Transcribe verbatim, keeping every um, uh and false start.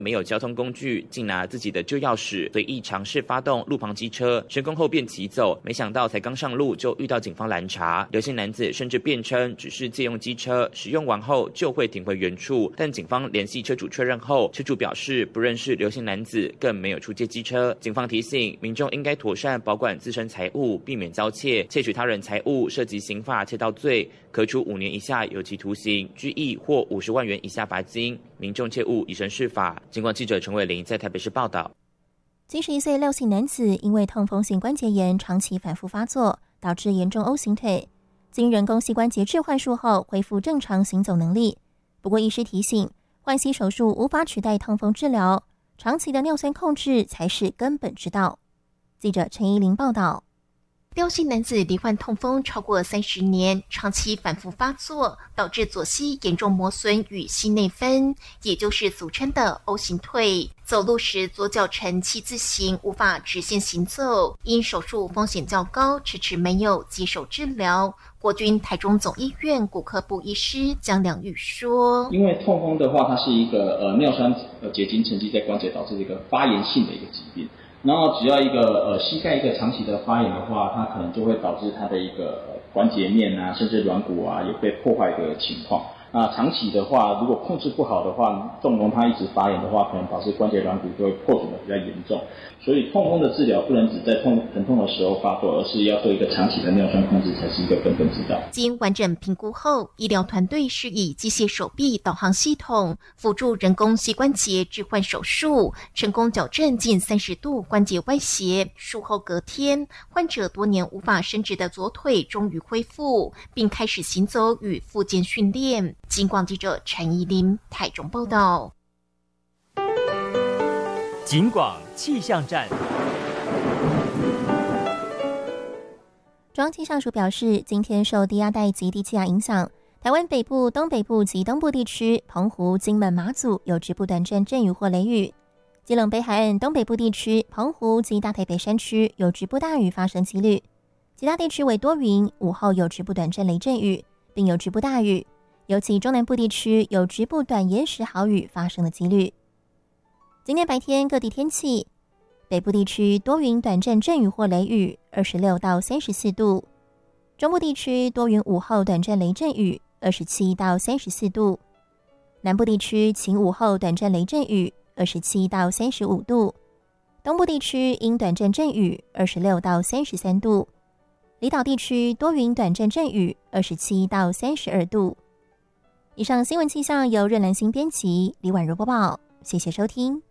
没有交通工具，竟拿自己的旧钥匙随意尝试发动路旁机车，成功后便骑走，没想到才刚上路就遇到警方拦查。刘姓男子甚至辩称只是借用机车，使用完后就会停回原处，但警方联系车主确认后，车主表示不认识刘姓男子，更没有出借机车。警方提醒民众应该妥善保管自身财物，避免遭窃，窃取他人财物涉及刑法窃盗罪，可处五年以下有期徒刑、拘役或五十万元以下罚金。民众切勿以身试法。警广记者陈伟玲在台北市报道。 七十一岁廖姓男子因为痛风性关节炎长期反复发作，导致严重 O 型腿，经人工膝关节置换术后恢复正常行走能力。不过医师提醒，换膝手术无法取代痛风治疗，长期的尿酸控制才是根本之道。记者陈怡玲报道。 廖姓男子罹患痛风超过三十年，长期反复发作，导致左膝严重磨损与膝内分，也就是俗称的 O 型腿。走路时左脚呈七字形，无法直线行走，因手术风险较高，迟迟没有接受治疗。国军台中总医院骨科部医师江良宇说：“ 因为痛风的话，它是一个呃尿酸呃结晶沉积在关节，导致一个发炎性的一个疾病。然后只要一个呃膝盖一个长期的发炎的话，它可能就会导致它的一个、呃、关节面啊，甚至软骨啊有被破坏的情况。那长期的话，如果控制不好的话，纵容它一直发炎的话，可能导致关节软骨就会破损的比较严重。所以痛风的治疗不能只在痛疼痛的时候发作，而是要做一个长期的尿酸控制，才是一个根本之道。 经完整评估后，医疗团队是以机械手臂导航系统辅助人工膝关节置换手术，成功矫正近三十度关节歪斜。术后隔天，患者多年无法伸直的左腿终于恢复，并开始行走与复健训练。警广记者陈怡琳台中报道。 警广气象站。 中央气象署表示，今天受低压带及低气压影响，台湾北部、东北部及东部地区、澎湖、金门、马祖有局部短暂阵雨或雷雨；基隆北海岸东北部地区、澎湖及大台北山区有局部大雨发生几率，其他地区为多云，午后有局部短暂雷阵雨，并有局部大雨，尤其中南部地区有局部短延时豪雨发生的几率。今天白天各地天气，北部地区多云短暂阵雨或雷雨，二十六到三十四度；中部地区多云午后短暂雷阵雨，二十七到三十四度；南部地区晴午后短暂雷阵雨，二十七到三十五度；东部地区阴短暂阵雨，二十六到三十三度；离岛地区多云短暂阵雨，二十七到三十二度。以上新闻气象由任兰心编辑，李婉如播报，谢谢收听。